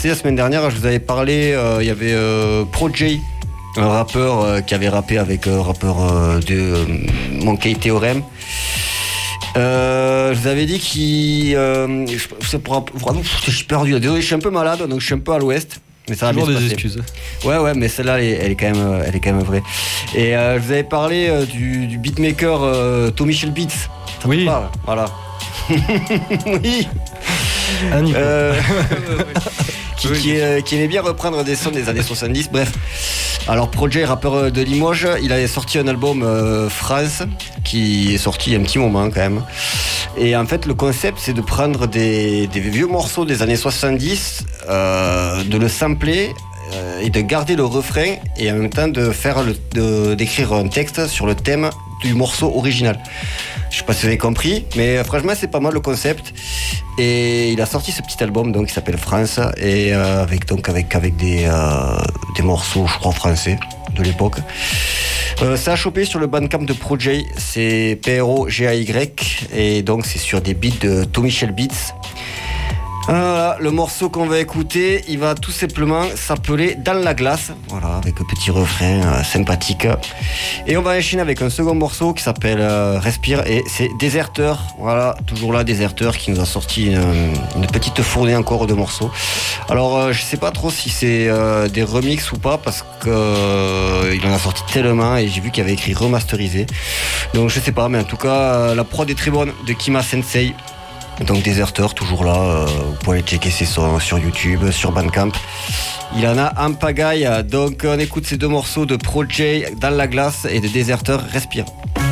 passé, la semaine dernière, je vous avais parlé, il y avait Pro-J, un rappeur qui avait rappé avec rappeur de Monkey Theorem. Je vous avais dit qu'il... je suis perdu, désolé, je suis un peu malade, donc je suis un peu à l'ouest. Mais ça va bien se passer. Excuses. Ouais, mais celle-là, elle est quand même vraie. Et je vous avais parlé du beatmaker Tommy Shell Beats. Ça oui. te parle, voilà. Oui. Qui aimait bien reprendre des sons des années 70. Bref. Alors Pro-J, rappeur de Limoges, il avait sorti un album France qui est sorti il y a un petit moment quand même. Et en fait le concept c'est de prendre des vieux morceaux des années 70, de le sampler et de garder le refrain et en même temps d'écrire un texte sur le thème du morceau original. Je sais pas si vous avez compris, mais franchement c'est pas mal le concept. Et il a sorti ce petit album donc qui s'appelle France et avec des morceaux je crois français de l'époque. Ça a chopé sur le bandcamp de Pro-J, c'est PROGAY et donc c'est sur des beats de Tommy Shell Beats. Voilà, le morceau qu'on va écouter, il va tout simplement s'appeler Dans la glace, voilà, avec un petit refrain sympathique. Et on va enchaîner avec un second morceau qui s'appelle Respire et c'est Déserteur, voilà, toujours là Déserteur qui nous a sorti une petite fournée encore de morceaux. Alors je sais pas trop si c'est des remixes ou pas parce que il en a sorti tellement et j'ai vu qu'il avait écrit remasterisé. Donc je sais pas, mais en tout cas la prod est très bonne de Kima Sensei. Donc Déserteur, toujours là, vous pouvez aller checker ses sons sur YouTube, sur Bandcamp. Il en a en pagaille, donc on écoute ces deux morceaux de Pro-J, Dans la glace et de Déserteur, Respire.